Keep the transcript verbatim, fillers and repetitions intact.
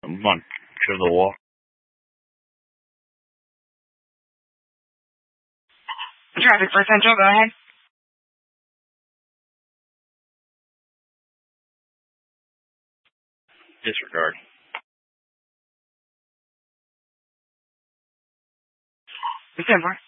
Monk to the wall. Traffic for Central, go ahead. Disregard. ten four.